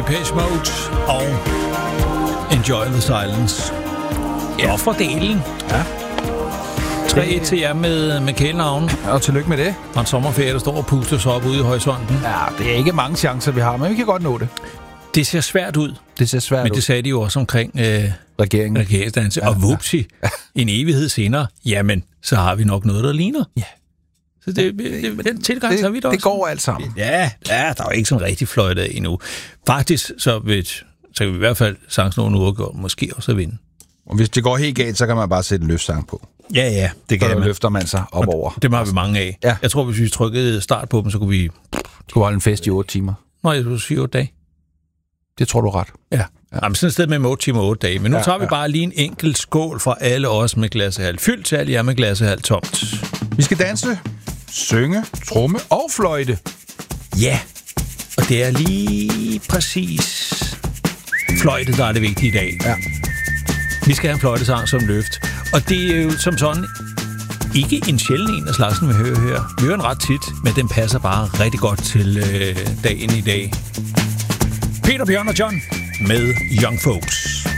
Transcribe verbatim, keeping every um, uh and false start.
Depeche Mode og Enjoy the Silence. Ja, for delen. Ja. tre et til jer med, med kælenavn. Og tillykke med det. Og en sommerferie, der står og puster sig op ude i horisonten. Ja, det er ikke mange chancer, vi har, men vi kan godt nå det. Det ser svært ud. Det ser svært Men ud. det sagde de jo også omkring øh, regeringen. regeringsdannelse. Ja, og vupsi, ja. En evighed senere, jamen, så har vi nok noget, der ligner. Ja. Så det, det, den tilgang det, har vi da også. Det går alt sammen. Ja, ja, der er jo ikke sådan rigtig fløjt af endnu. Faktisk, så, ved, så kan vi i hvert fald sange nogle uger, måske også vinde. Og hvis det går helt galt, så kan man bare sætte en løftsang på. Ja, ja, det kan så man. løfter man sig op over. Det har vi mange af. Ja. Jeg tror, hvis vi trykkede start på dem, så kunne vi... Skulle holde en fest i otte timer. Nå, jeg skulle sige otte dage. Det tror du ret. Ja. Ja. Jamen, sådan et sted med otte timer og otte dage. Men nu ja, tager vi ja. bare lige en enkelt skål fra alle os med glassehalv fyldt til alle jer med glassehalv tomt. Vi skal danse, synge, tromme og fløjte. Ja, og det er lige præcis fløjte, der er det vigtige i dag. Ja. Vi skal have en fløjtesang som løft. Og det er jo som sådan ikke en sjælden en af slagsen, vi hører her. Vi hører den ret tit, men den passer bare rigtig godt til øh, dagen i dag. Peter, Bjørn og John med Young Folks.